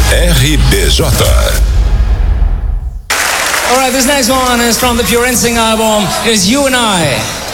RBJ. Alright, this next one is from the Pure Instinct album. It is You and I.